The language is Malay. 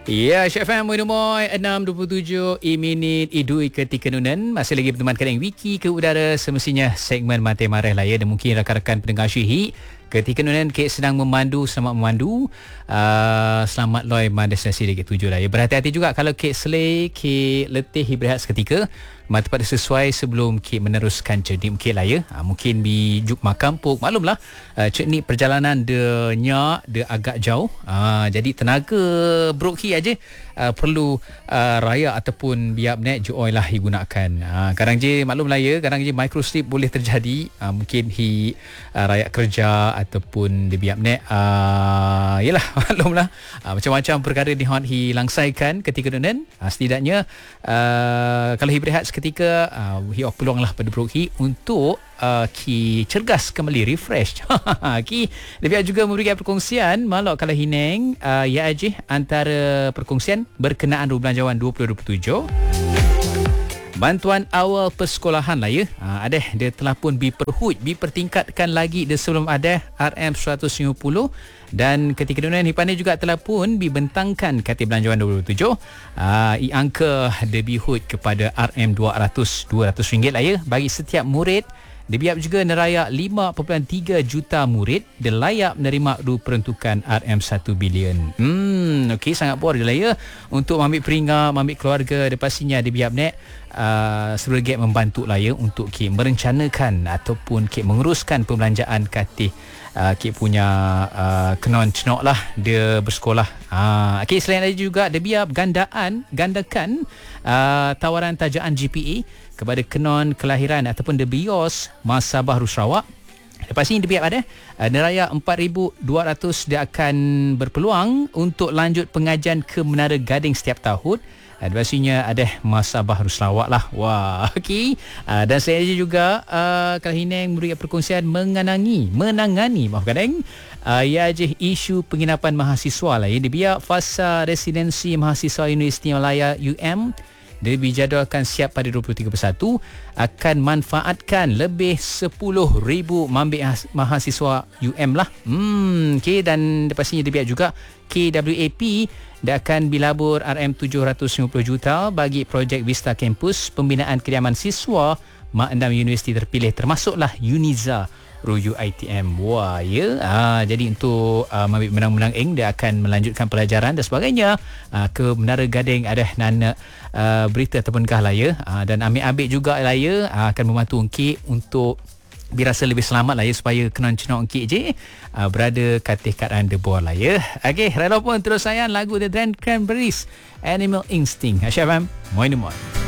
Ya, Syed FM Moy 6.27 minit idui ketika nunan. Masih lagi bertemankan yang wiki ke udara semestinya segmen Mati Marah lah ya. Dan mungkin rakan-rakan pendengar Syuhi ketika nunan Kek sedang memandu, selamat memandu. Selamat loy destinasi dekat tujuh lah ya. Berhati-hati juga kalau Kek selai, Kek letih berehat seketika. Tepat sesuai sebelum Kek meneruskan cerdik Kek lah ya. Mungkin di juk makampuk. Maklumlah cerdik perjalanan dia nyak, dia agak jauh. Jadi tenaga broki aja perlu raya ataupun biap net je oil lah digunakan. Kadang je maklumlah ya, kadang je microslip boleh terjadi. Mungkin raya kerja ataupun di biap net. Yalah maklumlah macam-macam perkara dilangsaikan ketika nunan. Setidaknya kalau berehat ketika peluang lah pada broki untuk ki cergas kembali, refresh. Ki lebih juga memberikan perkongsian malak kalau hineng ya aja antara perkongsian berkenaan Rubelanjawan 2027. Bantuan awal persekolahan lah ya. Ada dia telah pun dipertingkatkan lagi dia sebelum ada RM150 dan ketika dunia Hipani juga telah pun dibentangkan Katib Belanjawan 2027. Angka dia bihut kepada RM200 lah ya bagi setiap murid. Dia biap juga neraya 5.3 juta murid dia layak menerima peruntukan RM1 bilion. Okey, sangat puas dia lah ya untuk ambil peringat, ambil keluarga dia pastinya dia biap net sebagai membantu lah ya untuk merencanakan ataupun menguruskan pembelanjaan katih punya kenon cenok lah dia bersekolah. Selain itu juga dia biap gandakan tawaran tajaan GPA kepada kenon kelahiran ataupun the BIOS Masa Baharu Sarawak. Lepas ini dia biap ada neraya 4,200 dia akan berpeluang untuk lanjut pengajian ke Menara Gading setiap tahun. Pastinya ada Masa Baharu Sarawak lah. Wah, okey. Dan saya juga kalau Hineng memberi perkongsian menangani ya je isu penginapan mahasiswa lah ya. Dia biar fasa residensi mahasiswa Universiti Malaya UM dia dijadualkan siap pada 23 Bersatu akan manfaatkan lebih 10,000 mambik mahasiswa UM lah. Okay, dan pastinya dia biar juga KWAP dia akan bilabur RM750 juta bagi projek Vista Campus pembinaan kediaman siswa Mak Endam Universiti terpilih termasuklah Uniza Ruju ITM. Wah ya. Jadi untuk menang-menang dia akan melanjutkan pelajaran dan sebagainya ke Menara Gading ada nana berita ataupun kah lah ya. Dan ambil juga lah ya akan membantu Encik untuk dirasa lebih selamat lah ya supaya kenon cenok Encik je berada katih kat underboard lah ya. Okey, rela pun terus sayang lagu The Grand Cranberries Animal Instinct. Syed FM, Moin.